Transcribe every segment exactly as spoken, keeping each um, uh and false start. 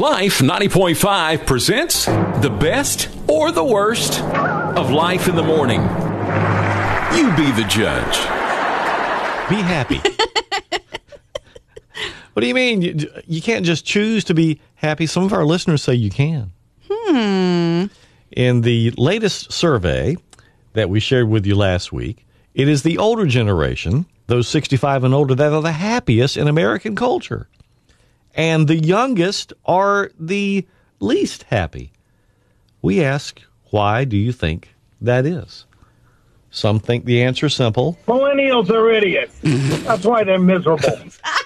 Life ninety point five presents the best or the worst of life in the morning. You be the judge. Be happy. What do you mean? You, you can't just choose to be happy. Some of our listeners say you can. Hmm. In the latest survey that we shared with you last week, it is the older generation, those sixty-five and older, that are the happiest in American culture. And the youngest are the least happy. We ask, why do you think that is? Some think the answer is simple. Millennials are idiots. That's why they're miserable.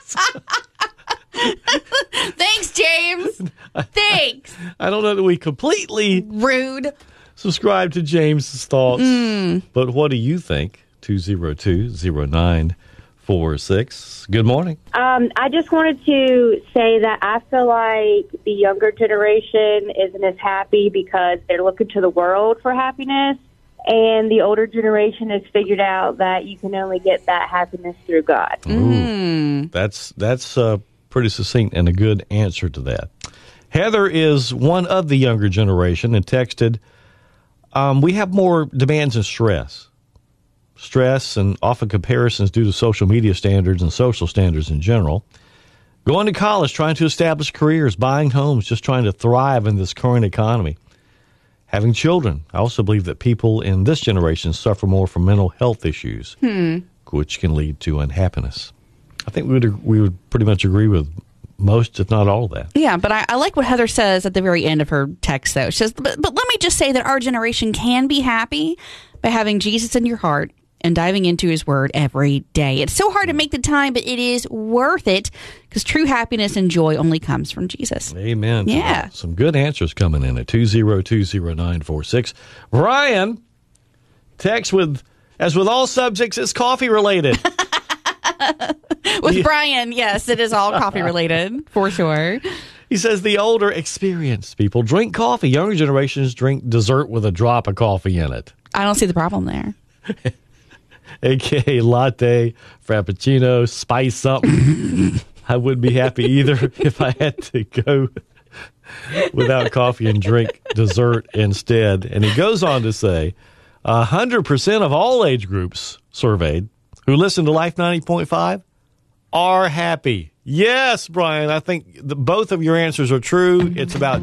Thanks, James. Thanks. I don't know that we completely Rude. subscribe to James's thoughts, Mm. but what do you think? two zero two, zero nine four six. Good morning. Um, I just wanted to say that I feel like the younger generation isn't as happy because they're looking to the world for happiness, and the older generation has figured out that you can only get that happiness through God. Ooh, that's that's uh, pretty succinct and a good answer to that. Heather is one of the younger generation and texted, um, we have more demands and stress. Stress and often comparisons due to social media standards and social standards in general. Going to college, trying to establish careers, buying homes, just trying to thrive in this current economy. Having children. I also believe that people in this generation suffer more from mental health issues, Hmm. which can lead to unhappiness. I think we would we would pretty much agree with most, if not all of that. Yeah, but I, I like what Heather says at the very end of her text, though. She says, but, but let me just say that our generation can be happy by having Jesus in your heart and diving into his word every day. It's so hard to make the time, but it is worth it because true happiness and joy only comes from Jesus. Amen. Yeah. Some good answers coming in at two zero two, zero nine four six. Ryan, text with, as with all subjects, it's coffee related. With Yeah. Brian, yes, it is all coffee related, for sure. He says the older, experienced people drink coffee. Younger generations drink dessert with a drop of coffee in it. I don't see the problem there. A K A latte, frappuccino, spice something. I wouldn't be happy either if I had to go without coffee and drink dessert instead. And he goes on to say, one hundred percent of all age groups surveyed who listen to Life ninety point five are happy. Yes, Brian, I think the, both of your answers are true. It's about